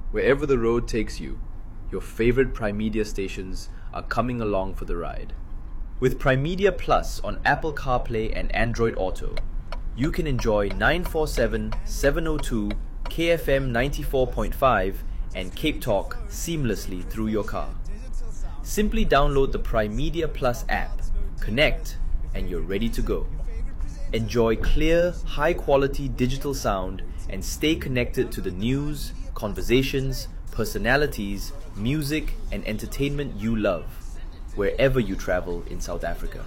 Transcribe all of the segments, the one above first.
Wherever the road takes you, your favorite Primedia stations are coming along for the ride. With Primedia Plus on Apple CarPlay and Android Auto, you can enjoy 947, 702, KFM 94.5 and Cape Talk seamlessly through your car. Simply download the Primedia Plus app, connect, and you're ready to go. Enjoy clear, high-quality digital sound and stay connected to the news, conversations, personalities, music, and entertainment you love, wherever you travel in South Africa.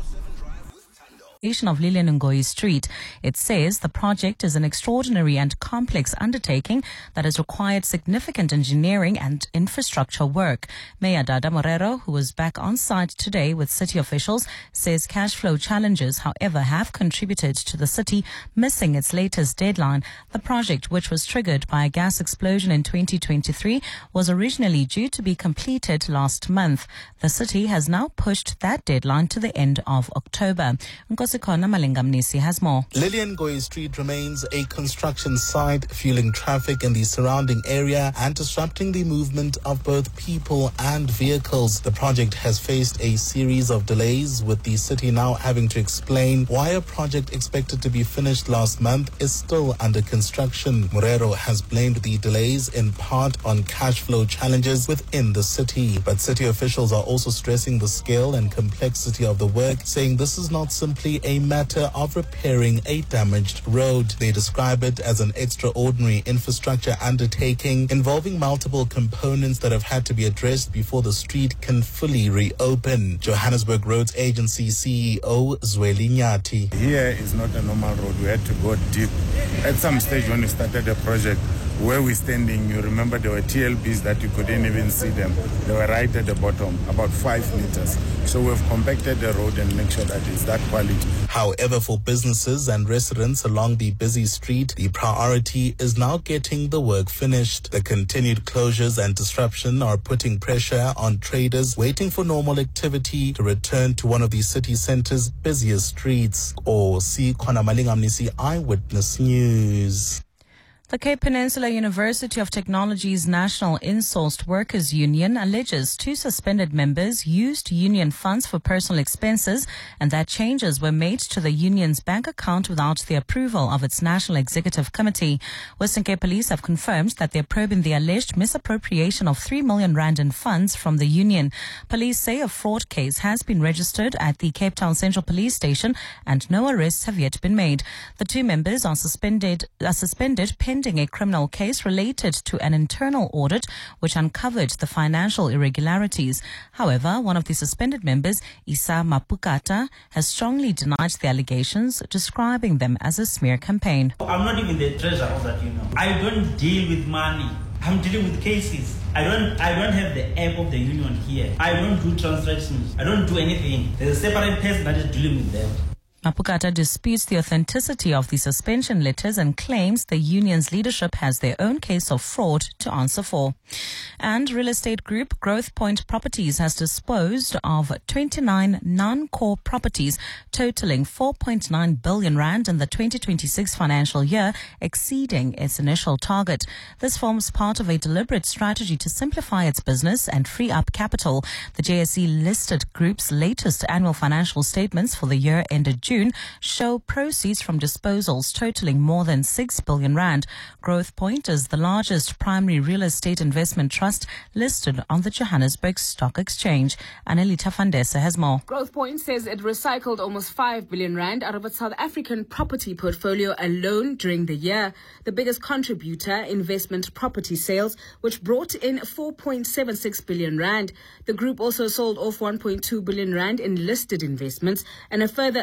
Of Lilian Ngoyi Street. It says the project is an extraordinary and complex undertaking that has required significant engineering and infrastructure work. Mayor Dada Morero, who was back on site today with city officials, says cash flow challenges, however, have contributed to the city missing its latest deadline. The project, which was triggered by a gas explosion in 2023, was originally due to be completed last month. The city has now pushed that deadline to the end of October. Malingamnisi has more. Lilian Ngoyi Street remains a construction site, fueling traffic in the surrounding area and disrupting the movement of both people and vehicles. The project has faced a series of delays, with the city now having to explain why a project expected to be finished last month is still under construction. Morero has blamed the delays in part on cash flow challenges within the city, but city officials are also stressing the scale and complexity of the work, saying this is not simply a matter of repairing a damaged road. They describe it as an extraordinary infrastructure undertaking involving multiple components that have had to be addressed before the street can fully reopen. Johannesburg Roads Agency CEO Zweli Nyathi. Here is not a normal road. We had to go deep. At some stage when we started the project, where we're standing, you remember there were TLBs that you couldn't even see them. They were right at the bottom, about 5 meters. So we've compacted the road and make sure that it's that quality. However, for businesses and residents along the busy street, the priority is now getting the work finished. The continued closures and disruption are putting pressure on traders waiting for normal activity to return to one of the city centre's busiest streets. Or Khona Malingamnisi, Eyewitness News. The Cape Peninsula University of Technology's National Insourced Workers Union alleges 2 suspended members used union funds for personal expenses and that changes were made to the union's bank account without the approval of its National Executive Committee. Western Cape Police have confirmed that they're probing the alleged misappropriation of 3 million rand in funds from the union. Police say a fraud case has been registered at the Cape Town Central Police Station and no arrests have yet been made. The 2 members are suspended pending a criminal case related to an internal audit which uncovered the financial irregularities. However, one of the suspended members, Isa Mapukata, has strongly denied the allegations, describing them as a smear campaign. I'm not even the treasurer that you know. I don't deal with money. I'm dealing with cases. I don't have the app of the union here. I don't do transactions. I don't do anything. There's a separate person that is dealing with them. Mapukata disputes the authenticity of the suspension letters and claims the union's leadership has their own case of fraud to answer for. And real estate group Growth Point Properties has disposed of 29 non-core properties totaling 4.9 billion rand in the 2026 financial year, exceeding its initial target. This forms part of a deliberate strategy to simplify its business and free up capital. The JSE listed group's latest annual financial statements for the year ended June show proceeds from disposals totaling more than 6 billion rand. Growth Point is the largest primary real estate investment trust listed on the Johannesburg Stock Exchange. Annelita Fandesa has more. Growth Point says it recycled almost 5 billion rand out of its South African property portfolio alone during the year. The biggest contributor, investment property sales, which brought in 4.76 billion rand. The group also sold off 1.2 billion rand in listed investments and a further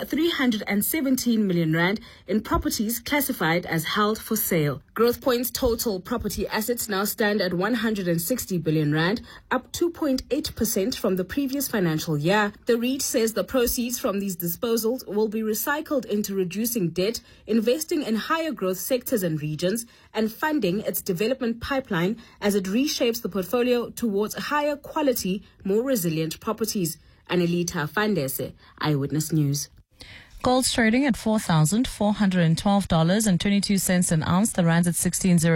317 million rand in properties classified as held for sale. Growth Point's total property assets now stand at 160 billion rand, up 2.8% from the previous financial year. The REIT says the proceeds from these disposals will be recycled into reducing debt, investing in higher growth sectors and regions, and funding its development pipeline as it reshapes the portfolio towards higher quality, more resilient properties. Annelita Fandese, Eyewitness News. Gold's trading at $4,412.22 an ounce. The rand's at 16.0.